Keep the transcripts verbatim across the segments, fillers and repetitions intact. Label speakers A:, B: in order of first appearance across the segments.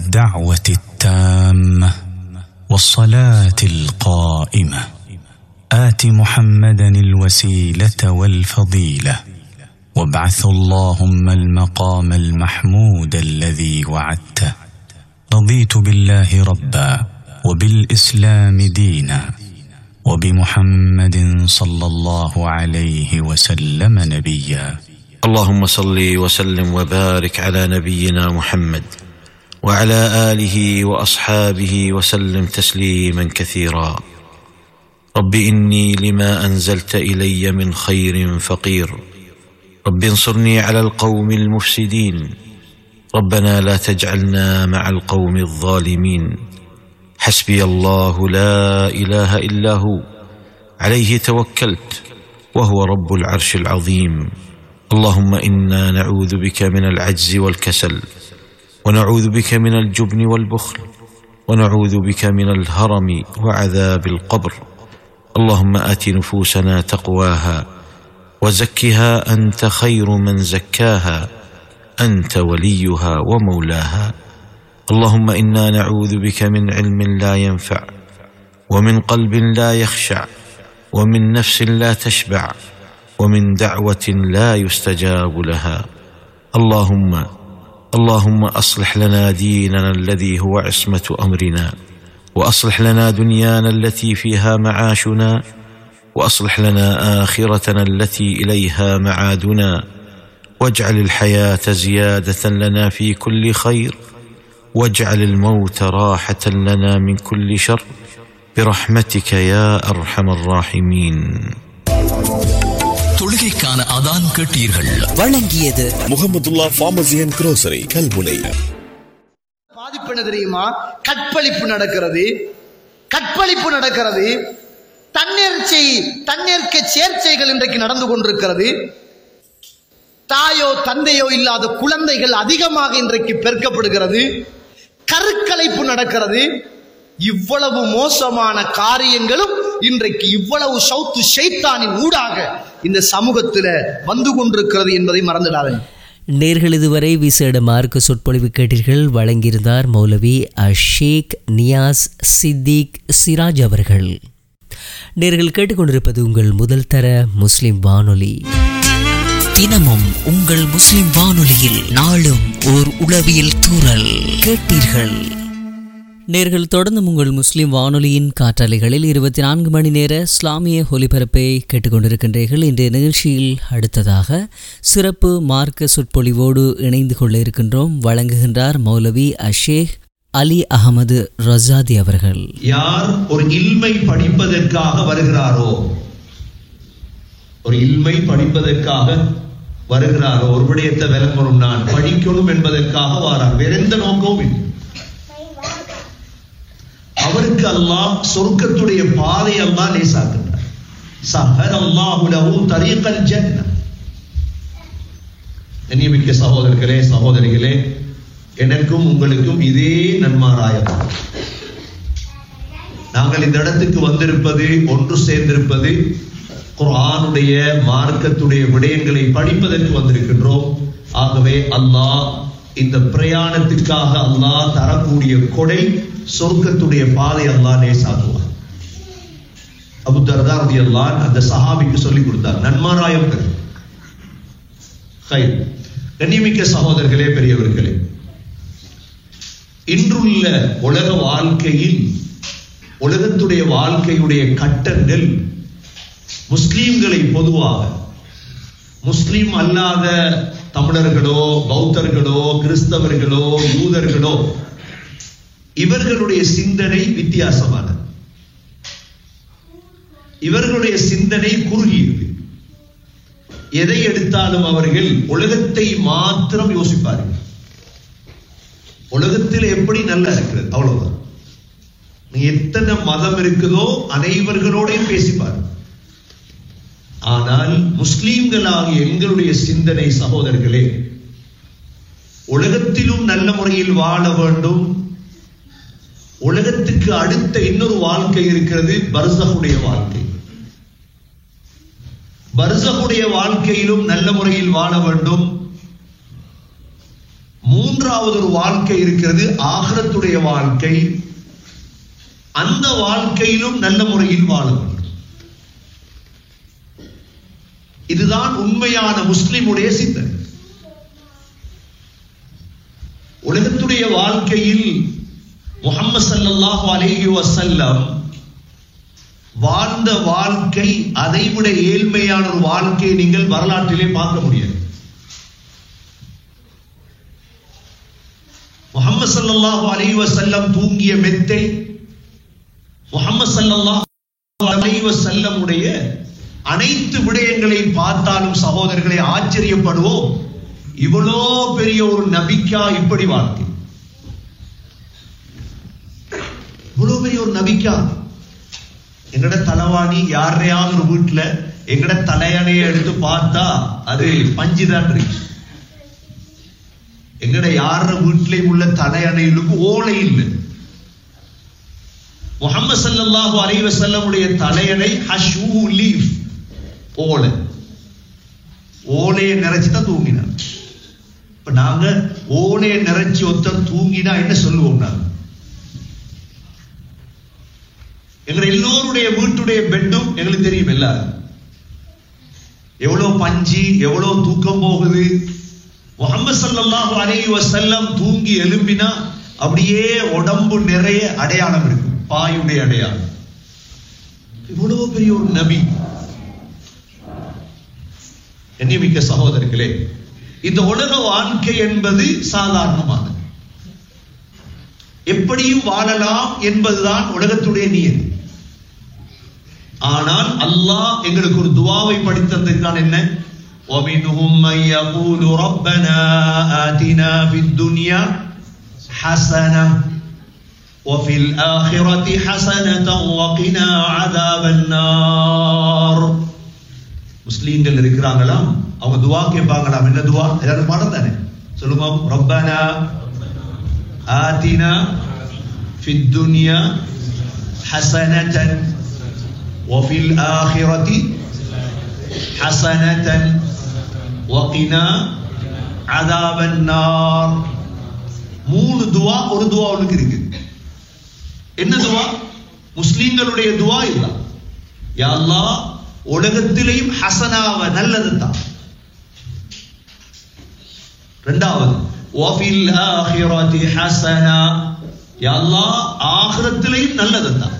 A: الدعوة التامة والصلاة القائمة آت محمدا الوسيلة والفضيلة وابعث اللهم المقام المحمود الذي وعدته. رضيت بالله ربا وبالإسلام دينا وبمحمد صلى الله عليه وسلم نبيا.
B: اللهم صل وسلم وبارك على نبينا محمد وعلى آله وأصحابه وسلم تسليما كثيرا. رب إني لما أنزلت إلي من خير فقير، رب انصرني على القوم المفسدين، ربنا لا تجعلنا مع القوم الظالمين. حسبي الله لا إله إلا هو عليه توكلت وهو رب العرش العظيم. اللهم إنا نعوذ بك من العجز والكسل، ونعوذ بك من الجبن والبخل، ونعوذ بك من الهرم وعذاب القبر. اللهم آت نفوسنا تقواها وزكها أنت خير من زكاها، أنت وليها ومولاها. اللهم إنا نعوذ بك من علم لا ينفع، ومن قلب لا يخشع، ومن نفس لا تشبع، ومن دعوة لا يستجاب لها. اللهم اللهم أصلح لنا ديننا الذي هو عصمة أمرنا، وأصلح لنا دنيانا التي فيها معاشنا، وأصلح لنا آخرتنا التي إليها معادنا، واجعل الحياة زيادة لنا في كل خير، واجعل الموت راحة لنا من كل شر، برحمتك يا أرحم الراحمين.
C: தொழுகைக்கான அதான் கேட்டீர்கள்.
D: வழங்கியது Mahmudullah pharmacy and grocery Kalmunai.
E: பாதிப்பு என்ன தெரியுமா? கற்பழிப்பு நடக்கிறது, கற்பழிப்பு நடக்கிறது, தன்னேர்ச்சை தன்னேற்க சேர்ச்சைகள் இன்றைக்கு நடந்து கொண்டிருக்கிறது. தாயோ தந்தையோ இல்லாத குழந்தைகள் அதிகமாக இன்றைக்கு பெருக்கப்படுகிறது, கருக்கலைப்பு நடக்கிறது. இவ்வளவு மோசமான காரியங்களும் இன்றைக்கு இவ்வளவு சௌத்து ஷைத்தானின் ஊடாக இந்த சமூகத்தில் வந்து கொண்டிருக்கிறது என்பதை மறந்துடாதீங்க.
F: நேர்கள் இதுவரை விசேட மார்க்க சொற்பொழிவு கேட்டீர்கள். வழங்கியிருந்தார் மௌலவி ஷேக் நியாஸ் சித்திக் சிராஜ் அவர்கள். நேர்கள் கேட்டுக்கொண்டிருப்பது உங்கள் முதல் தர முஸ்லிம் வானொலி.
D: தினமும் உங்கள் முஸ்லிம் வானொலியில் நாளும் ஓர் உளவியல் தூறல் கேட்டீர்கள்.
F: நேர்கள் தொடர்ந்து உங்கள் முஸ்லிம் வானொலியின் காற்றாலைகளில் இருபத்தி நான்கு மணி நேர இஸ்லாமிய ஒலிபரப்பை கேட்டுக்கொண்டிருக்கின்றீர்கள். இன்றைய நிகழ்ச்சியில் அடுத்ததாக சிறப்பு மார்க்க சொற்பொழிவோடு இணைந்து கொள்ள இருக்கின்றோம். வழங்குகின்றார் மௌலவி ஷேக் அலி அகமது ரசாதி அவர்கள்.
G: யார் ஒரு இல்மை படிப்பதற்காக வருகிறாரோ, ஒரு இல்மை படிப்பதற்காக வருகிறாரோ, ஒரு விடயத்தை விளம்பரம் நான் படிக்கணும் என்பதற்காக வாரார், வேற எந்த நோக்கமும் இல்லை. அவருக்கு அல்லாஹ் சொர்க்கத்துடைய பாதை அல்லாஹ் லேசாக்குகிறார். சஹரல்லாஹு லஹு தரீகல் ஜன்னah. கண்ணியமிக்க சகோதரர்களே சகோதரிகளே, எனக்கும் உங்களுக்கும் இதே நன்மாராயம். நாங்கள் இந்த இடத்துக்கு வந்திருப்பது, ஒன்று சேர்ந்திருப்பது, குர்ஆனுடைய மார்க்கத்துடைய விடயங்களை படிப்பதற்கு வந்திருக்கின்றோம். ஆகவே அல்லாஹ் இந்த பிரயாணத்துக்காக அல்லாஹ் தரக்கூடிய கொடை சொர்க்கத்துடைய பாதை அல்லாஹ் லேசாக்குவார். அபூ தர்தா ரலியல்லாஹு அன்ஹு அந்த சஹாபிக்கு சொல்லிக் கொடுத்தார், நன்மாராயம் பெறு. ஹைர். கண்ணியமிக்க சகோதரர்களே பெரியவர்களே, இன்றுள்ள உலக வாழ்க்கையில் உலகத்துடைய வாழ்க்கையுடைய கட்டங்கள் முஸ்லீம்களை பொதுவாக, முஸ்லீம் அல்லாத தமிழர்களோ பௌத்தர்களோ கிறிஸ்தவர்களோ யூதர்களோ இவர்களுடைய சிந்தனை வித்தியாசமானது. இவர்களுடைய சிந்தனை குறுகியது. எதை எடுத்தாலும் அவர்கள் உலகத்தை மாத்திரம் யோசிப்பார்கள். உலகத்தில் எப்படி நல்லா இருக்கிறது அவ்வளவுதான். எத்தனை மதம் இருக்குதோ அனைவர்களோடையும் பேசிப்பார்கள். ஆனால் முஸ்லீம்களாகிய எங்களுடைய சிந்தனை சகோதரர்களே, உலகத்திலும் நல்ல முறையில் வாழ வேண்டும். உலகத்துக்கு அடுத்த இன்னொரு வாழ்க்கை இருக்கிறது, பர்சகுடைய வாழ்க்கை. பர்சகுடைய வாழ்க்கையிலும் நல்ல முறையில் வாழ வேண்டும். மூன்றாவது ஒரு வாழ்க்கை இருக்கிறது, ஆகிரத்துடைய வாழ்க்கை. அந்த வாழ்க்கையிலும் நல்ல முறையில் வாழ வேண்டும். இதுதான் உண்மையான முஸ்லிமுடைய சிந்தனை. உலகத்துடைய வாழ்க்கையில் முஹம்மது ஸல்லல்லாஹு அலைஹி வஸல்லம் வாழ்ந்த வாழ்க்கை அதைவிட ஏழ்மையான ஒரு வாழ்க்கையை நீங்கள் வரலாற்றிலே பார்க்க முடியாது. முஹம்மது ஸல்லல்லாஹு அலைஹி வஸல்லம் தூங்கிய மெத்தை, முஹம்மது ஸல்லல்லாஹு அலைஹி வஸல்லம் உடைய அனைத்து விடயங்களை பார்த்தாலும் சகோதரர்களை ஆச்சரியப்படுவோம். இவ்வளோ பெரிய ஒரு நபிக்கா இப்படி வாழ்க்கை, இவ்வளவு பெரிய ஒரு நபிக்கா. எங்கட தலைவாணி யாரையாவது ஒரு வீட்டுல எங்கட தலையணையை எடுத்து பார்த்தா அது பஞ்சுதான் இருக்கு. எங்கட யார வீட்டிலையும் உள்ள தலையணைகளுக்கு ஓலை இல்லை. முஹம்மது ஸல்லல்லாஹு அலைஹி வஸல்லம் உடைய தலையணை ஹஷ்ஷூ லீஃப், ஓலை. ஓலையை நிறைச்சுதான் தூங்கினார். இப்ப நாங்க ஓலையை நிறைச்சி ஒருத்தர் தூங்கினா என்ன சொல்லுவோம்? நாங்க எங்க எல்லோருடைய வீட்டுடைய பெட்டும் எங்களுக்கு தெரியும். எல்லாரும் எவ்வளவு பஞ்சி, எவ்வளவு தூக்கம் போகுது. முஹம்மது ஸல்லல்லாஹு அலைஹி வஸல்லம் தூங்கி எழும்பினா அப்படியே உடம்பு நிறைய அடையாளம் இருக்கும், பாயுடைய அடையாளம். இவ்வளவு பெரிய ஒரு நபி. கண்ணியமிக்க சகோதரர்களே, இந்த உலக வாழ்க்கை என்பது சாதாரணமானது. எப்படியும் வாழலாம் என்பதுதான் உலகத்துடைய நியதி. ஆனால் அல்லாஹ் எங்களுக்கு ஒரு துஆவை படித்ததற்கான என்ன? وَمِنْهُمْ مَنْ يَقُولُ رَبَّنَا آتِنَا فِي الدُّنْيَا حَسَنَةً وَفِي الْآخِرَةِ حَسَنَةً وَقِنَا عَذَابَ النَّارِ. முஸ்லிம்கள் இருக்கிறாங்களாம், அவங்க துஆ கேட்பாங்களாம். என்ன துஆ? எல்லாரும் பாடம் தானே சொல்லுங்க. ரப்பனா ஆதினா ஃபித் துன்யா ஹஸனதன் வஃபில் ஆகிரதி ஹஸனதன் வகினா அஸாபன் நார். மூணு துஆ ஒரு துஆவுக்கு இருக்கு. என்ன துஆ? முஸ்லிம்களுடைய துஆ இதுதான். யா அல்லாஹ், உலகத்திலேயும் ஹசனாவ நல்லது தான். இரண்டாவது வஃபில் ஆகிரதி ஹஸனா, யா அல்லாஹ் ஆகிரத்திலேயும் நல்லது தான்.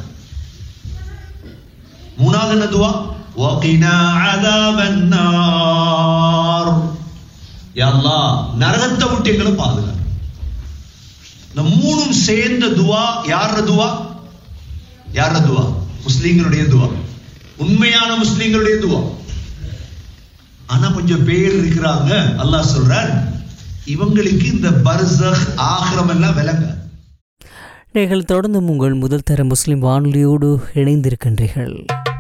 G: மூணாவது என்ன துஆ? வகினா அஸாபன் நார், யா அல்லாஹ் நரகத்தை விட்டு எங்களை பாதுகாத்து. இந்த மூணும் சேர்ந்த துஆ யார துஆ? யார துஆ? முஸ்லிம்களுடைய துஆ, உண்மையான முஸ்லிம்களுடைய துஆ. ஆனா கொஞ்சம் பேர் இருக்கிறாங்க, அல்லாஹ் சொல்றான் இவங்களுக்கு இந்த பர்ஸக் ஆகிரம் எல்லாம் விளங்க.
F: நீங்கள் தொடர்ந்து உங்கள் முதல் தர முஸ்லிம் வானொலியோடு இணைந்திருக்கின்றீர்கள்.